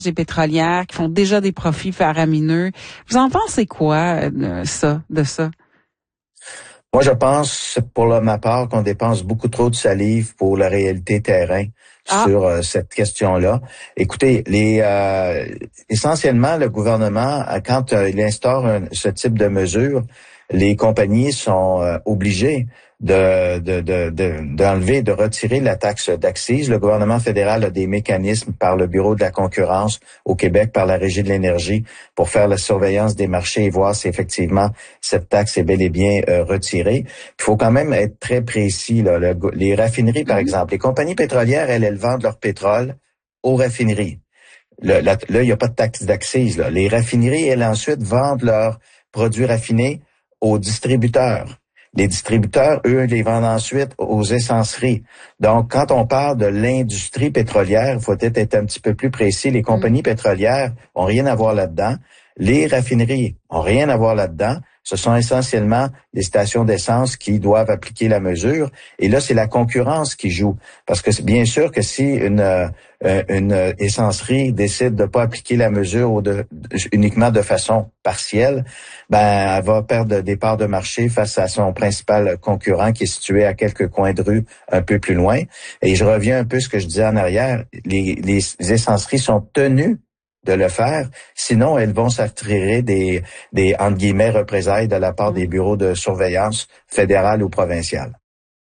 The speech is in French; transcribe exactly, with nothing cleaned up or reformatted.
des pétrolières qui font déjà des profits faramineux. Vous en pensez quoi, euh, ça, de ça? Moi, je pense, pour le, ma part, qu'on dépense beaucoup trop de salive pour la réalité terrain ah. sur euh, cette question-là. Écoutez, les euh, essentiellement, le gouvernement, quand euh, il instaure un, ce type de mesures, les compagnies sont euh, obligées de, de, de, de, d'enlever, de retirer la taxe d'accise. Le gouvernement fédéral a des mécanismes par le Bureau de la concurrence au Québec, par la Régie de l'énergie, pour faire la surveillance des marchés et voir si effectivement cette taxe est bel et bien euh, retirée. Il faut quand même être très précis, là. Le, les raffineries, par mm-hmm. exemple, les compagnies pétrolières, elles, elles vendent leur pétrole aux raffineries. Le, la, là, il n'y a pas de taxe d'accise, là. Les raffineries, elles, ensuite, vendent leurs produits raffinés aux distributeurs. Les distributeurs, eux, les vendent ensuite aux essenceries. Donc, quand on parle de l'industrie pétrolière, il faut peut-être être un petit peu plus précis. Les compagnies mmh. pétrolières ont rien à voir là-dedans. Les raffineries ont rien à voir là-dedans. Ce sont essentiellement les stations d'essence qui doivent appliquer la mesure. Et là, c'est la concurrence qui joue. Parce que c'est bien sûr que si une, euh, une essencerie décide de pas appliquer la mesure ou de, uniquement de façon partielle, ben, elle va perdre des parts de marché face à son principal concurrent qui est situé à quelques coins de rue un peu plus loin. Et je reviens un peu à ce que je disais en arrière. Les, les essenceries sont tenues de le faire, sinon elles vont s'attirer des, des entre guillemets représailles de la part des bureaux de surveillance fédérales ou provinciales.